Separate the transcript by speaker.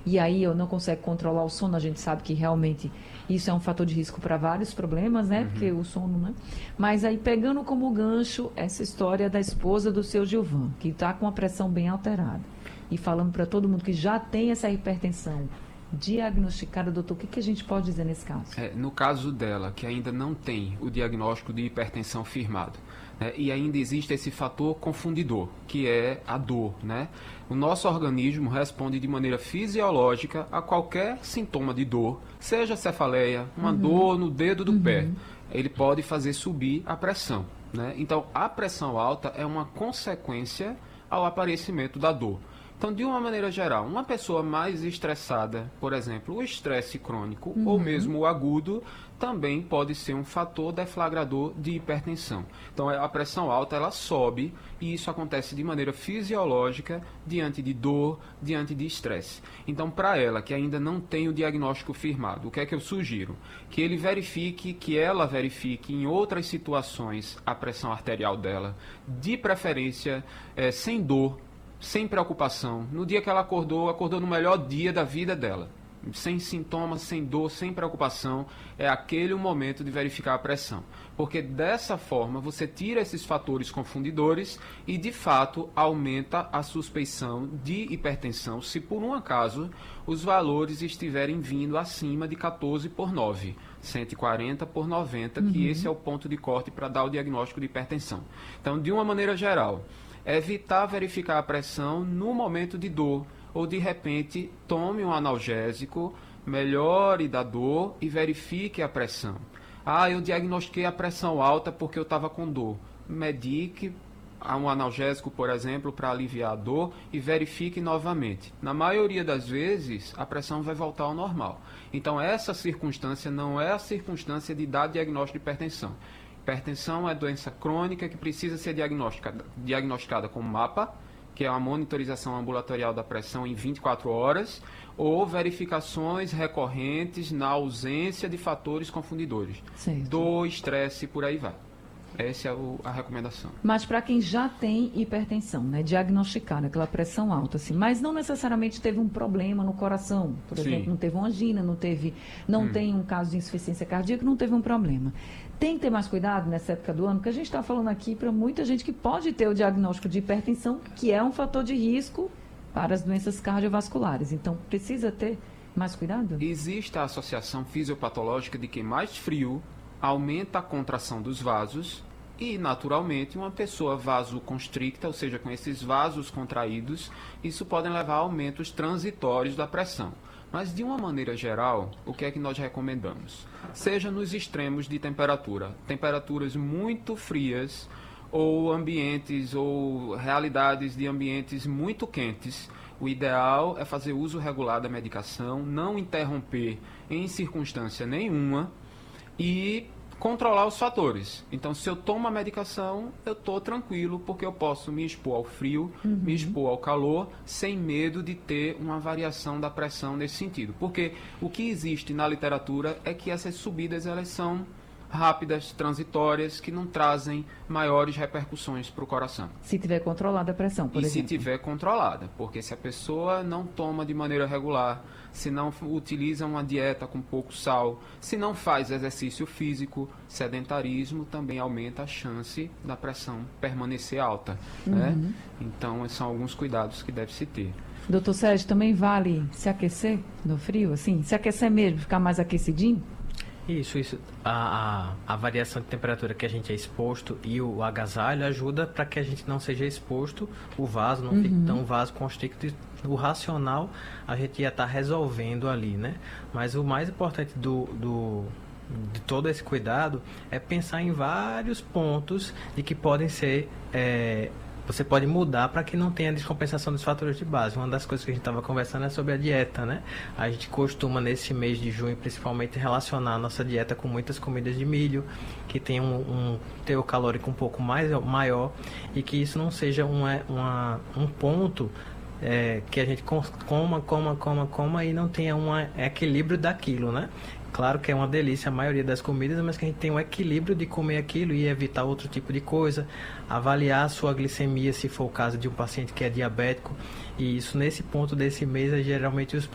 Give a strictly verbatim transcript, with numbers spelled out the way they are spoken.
Speaker 1: e aí eu não consigo controlar o sono, a gente sabe que realmente isso é um fator de risco para vários problemas, né? Uhum. Porque o sono, né? Mas aí pegando como gancho essa história da esposa do seu Gilvan, que está com a pressão bem alterada, e falando para todo mundo que já tem essa hipertensão diagnosticada, doutor, o que, que a gente pode dizer nesse caso?
Speaker 2: É, no caso dela, que ainda não tem o diagnóstico de hipertensão firmado, né, e ainda existe esse fator confundidor, que é a dor, né? O nosso organismo responde de maneira fisiológica a qualquer sintoma de dor, seja cefaleia, uma uhum. dor no dedo do uhum. pé. Ele pode fazer subir a pressão, né? Então, a pressão alta é uma consequência ao aparecimento da dor. Então, de uma maneira geral, uma pessoa mais estressada, por exemplo, o estresse crônico uhum. ou mesmo o agudo, também pode ser um fator deflagrador de hipertensão. Então, a pressão alta, ela sobe e isso acontece de maneira fisiológica diante de dor, diante de estresse. Então, para ela, que ainda não tem o diagnóstico firmado, o que é que eu sugiro? Que ele verifique, que ela verifique em outras situações a pressão arterial dela, de preferência é, sem dor, sem preocupação. No dia que ela acordou, acordou no melhor dia da vida dela. Sem sintomas, sem dor, sem preocupação. É aquele o momento de verificar a pressão. Porque dessa forma você tira esses fatores confundidores e, de fato, aumenta a suspeição de hipertensão se, por um acaso, os valores estiverem vindo acima de quatorze por nove. cento e quarenta por noventa, uhum. que esse é o ponto de corte para dar o diagnóstico de hipertensão. Então, de uma maneira geral, evitar verificar a pressão no momento de dor, ou de repente tome um analgésico, melhore da dor e verifique a pressão. Ah, eu diagnostiquei a pressão alta porque eu estava com dor. Medique um analgésico, por exemplo, para aliviar a dor e verifique novamente. Na maioria das vezes, a pressão vai voltar ao normal. Então, essa circunstância não é a circunstância de dar diagnóstico de hipertensão. Hipertensão é doença crônica que precisa ser diagnosticada, diagnosticada com MAPA, que é a monitorização ambulatorial da pressão em vinte e quatro horas, ou verificações recorrentes na ausência de fatores confundidores. Certo. Dor, estresse, por aí vai. Essa é o, a recomendação.
Speaker 1: Mas para quem já tem hipertensão, né, diagnosticada, aquela pressão alta, assim, mas não necessariamente teve um problema no coração, por Sim. exemplo, não teve uma angina, não, teve, não hum. tem um caso de insuficiência cardíaca, não teve um problema. Tem que ter mais cuidado nessa época do ano, porque a gente está falando aqui para muita gente que pode ter o diagnóstico de hipertensão, que é um fator de risco para as doenças cardiovasculares. Então, precisa ter mais cuidado?
Speaker 2: Existe a associação fisiopatológica de que mais frio aumenta a contração dos vasos e, naturalmente, uma pessoa vasoconstricta, ou seja, com esses vasos contraídos, isso pode levar a aumentos transitórios da pressão. Mas, de uma maneira geral, o que é que nós recomendamos? Seja nos extremos de temperatura, temperaturas muito frias ou ambientes ou realidades de ambientes muito quentes, o ideal é fazer uso regular da medicação, não interromper em circunstância nenhuma e controlar os fatores. Então, se eu tomo a medicação, eu estou tranquilo, porque eu posso me expor ao frio, uhum. me expor ao calor, sem medo de ter uma variação da pressão nesse sentido. Porque o que existe na literatura é que essas subidas, elas são rápidas, transitórias, que não trazem maiores repercussões para o coração.
Speaker 1: Se tiver controlada a pressão, por
Speaker 2: e
Speaker 1: exemplo.
Speaker 2: E se tiver controlada, porque se a pessoa não toma de maneira regular, se não utiliza uma dieta com pouco sal, se não faz exercício físico, sedentarismo, também aumenta a chance da pressão permanecer alta. Uhum. Né? Então, esses são alguns cuidados que deve-se ter.
Speaker 1: Doutor Sérgio, também vale se aquecer no frio, assim? Se aquecer mesmo, ficar mais aquecidinho?
Speaker 3: Isso, isso. A, a, a variação de temperatura que a gente é exposto e o agasalho ajuda para que a gente não seja exposto, o vaso não uhum. fique tão vasoconstricto. O racional a gente ia estar tá resolvendo ali, né? Mas o mais importante do, do, de todo esse cuidado é pensar em vários pontos de que podem ser... É, você pode mudar para que não tenha descompensação dos fatores de base. Uma das coisas que a gente estava conversando é sobre a dieta, né? A gente costuma, nesse mês de junho, principalmente, relacionar a nossa dieta com muitas comidas de milho, que tem um, um teor calórico um pouco mais, maior, e que isso não seja uma, uma, um ponto é, que a gente coma, coma, coma, coma e não tenha um equilíbrio daquilo, né? Claro que é uma delícia a maioria das comidas, mas que a gente tem um equilíbrio de comer aquilo e evitar outro tipo de coisa, avaliar a sua glicemia, se for o caso de um paciente que é diabético, e isso nesse ponto desse mês é geralmente os